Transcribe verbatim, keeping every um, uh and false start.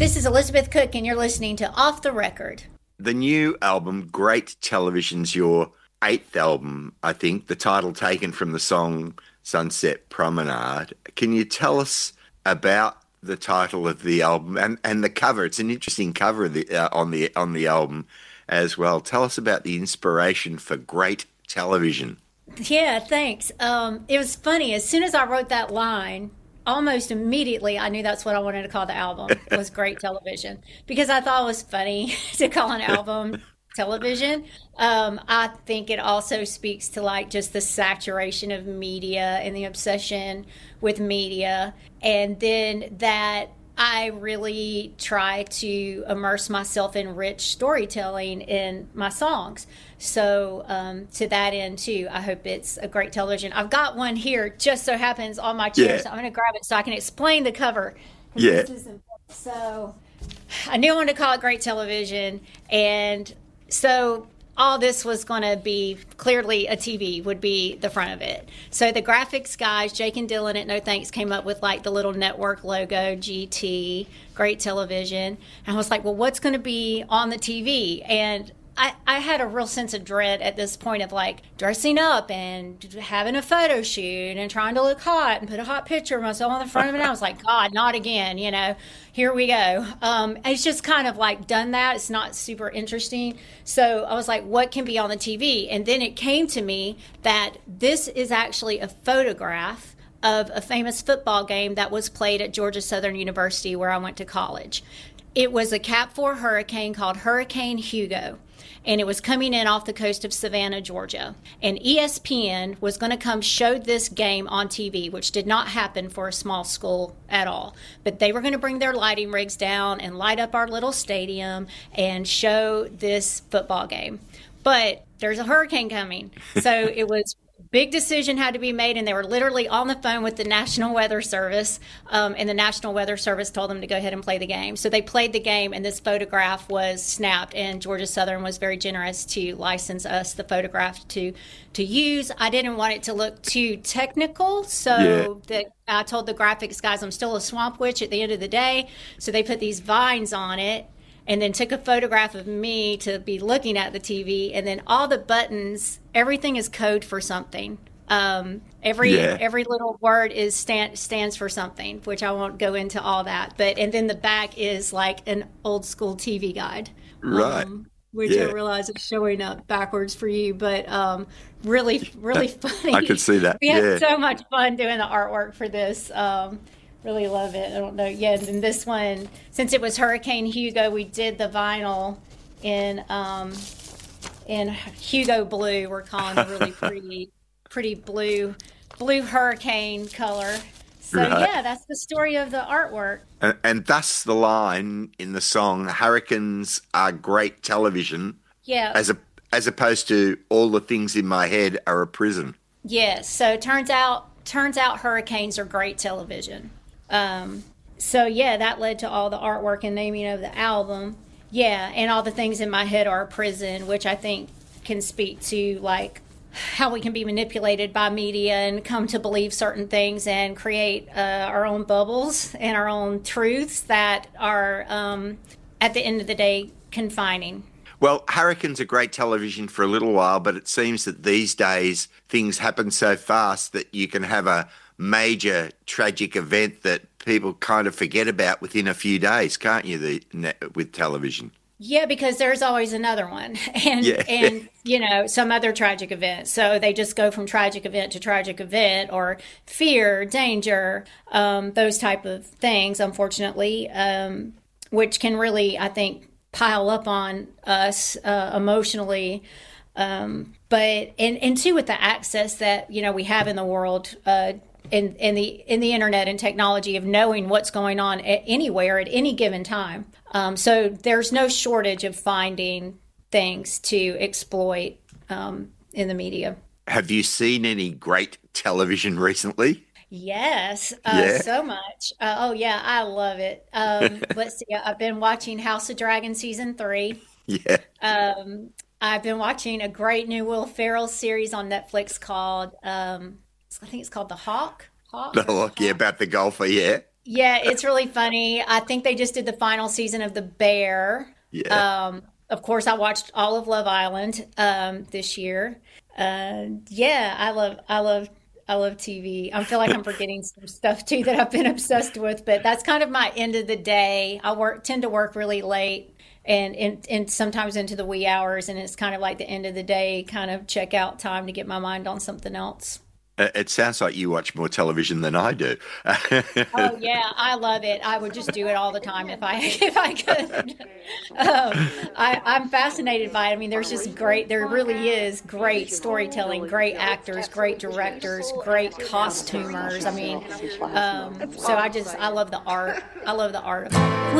This is Elizabeth Cook, and you're listening to Off the Record. The new album, Great Television's your eighth album, I think, the title taken from the song Sunset Promenade. Can you tell us about the title of the album and, and the cover? It's an interesting cover of the, uh, on the on the album as well. Tell us about the inspiration for Great Television. Yeah, thanks. Um, it was funny. As soon as I wrote that line, almost immediately I knew that's what I wanted to call the album. It was Great Television, because I thought it was funny to call an album television. Um, I think it also speaks to like just the saturation of media and the obsession with media. And then that I really try to immerse myself in rich storytelling in my songs. So um, to that end, too, I hope it's a great television. I've got one here, just so happens, on my chair. Yeah. So I'm going to grab it so I can explain the cover. Yeah. So I knew I wanted to call it Great Television. And so all this was going to be clearly a T V would be the front of it. So the graphics guys, Jake and Dylan at No Thanks, came up with like the little network logo, G T, Great Television. And I was like, well, what's going to be on the T V? And I, I had a real sense of dread at this point of like dressing up and having a photo shoot and trying to look hot and put a hot picture of myself on the front of it. And I was like, God, not again, you know, here we go. Um, it's just kind of like done that. It's not super interesting. So I was like, what can be on the T V? And then it came to me that this is actually a photograph of a famous football game that was played at Georgia Southern University, where I went to college. It was a Cat four hurricane called Hurricane Hugo. And it was coming in off the coast of Savannah, Georgia. And E S P N was going to come show this game on T V, which did not happen for a small school at all. But they were going to bring their lighting rigs down and light up our little stadium and show this football game. But there's a hurricane coming. So it was big decision had to be made, and they were literally on the phone with the National Weather Service, um, and the National Weather Service told them to go ahead and play the game. So they played the game, and this photograph was snapped, and Georgia Southern was very generous to license us the photograph to to use. I didn't want it to look too technical, so yeah. the, I told the graphics guys I'm still a swamp witch at the end of the day, so they put these vines on it, and then took a photograph of me to be looking at the T V, and then all the buttons, everything is code for something. Um, every yeah. every little word is stand, stands for something, which I won't go into all that. But and then the back is like an old school T V guide, right? Um, which yeah. I realize is showing up backwards for you, but um, really, really funny. I could see that. We yeah. had so much fun doing the artwork for this. Um, Really love it. I don't know. Yeah, and this one, since it was Hurricane Hugo, we did the vinyl in um, in Hugo blue. We're calling the really pretty, pretty blue, blue hurricane color. So right. yeah, that's the story of the artwork. And, and thus the line in the song, "Hurricanes are great television." Yeah. As a as opposed to all the things in my head are a prison. Yes. So turns out turns out hurricanes are great television. Um, so yeah, that led to all the artwork and naming of the album. Yeah, and all the things in my head are a prison, which I think can speak to like how we can be manipulated by media and come to believe certain things and create uh, our own bubbles and our own truths that are, um, at the end of the day, confining. Well, Hurricanes are great television for a little while, but it seems that these days things happen so fast that you can have a major tragic event that people kind of forget about within a few days, can't you, the, with television? Yeah, because there's always another one and, yeah. and, you know, some other tragic event. So they just go from tragic event to tragic event, or fear, danger, um, those type of things, unfortunately, um, which can really, I think, pile up on us uh, emotionally. Um, but, and, and too, with the access that, you know, we have in the world, uh, in, in the in the internet and technology of knowing what's going on at anywhere at any given time. Um, so there's no shortage of finding things to exploit um, in the media. Have you seen any great television recently? Yes, uh, yeah. so much. Uh, oh, yeah, I love it. Um, let's see. I've been watching House of Dragon season three. Yeah. Um, I've been watching a great new Will Ferrell series on Netflix called, um, I think it's called The Hawk. Hawk The Hawk, yeah, about the golfer, yeah. Yeah, it's really funny. I think they just did the final season of The Bear. Yeah. Um, of course, I watched all of Love Island um, this year. Uh, yeah, I love, I love, I love T V. I feel like I'm forgetting some stuff too that I've been obsessed with, but that's kind of my end of the day. I work, tend to work really late and, and, and sometimes into the wee hours, and it's kind of like the end of the day kind of check out time to get my mind on something else. Uh, It sounds like you watch more television than I do. Oh yeah, I love it. I would just do it all the time if I if I could. Um, I, I'm fascinated by it. I mean, there's just great. There really is great storytelling, great actors, great directors, great costumers. I mean, um, so I just I love the art. I love the art of all of it.